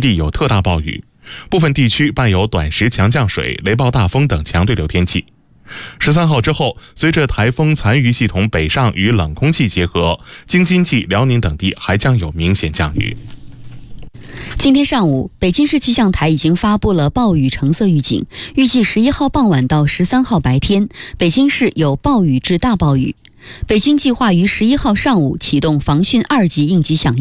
地有特大暴雨，部分地区伴有短时强降水、雷暴大风等强对流天气。13号之后，随着台风残余系统北上与冷空气结合，京津冀、辽宁等地还将有明显降雨。 今天上午，北京市气象台已经发布了暴雨橙色预警，预计11号傍晚到13号白天，北京市有暴雨至大暴雨。北京计划于11号上午启动防汛2级应急响应。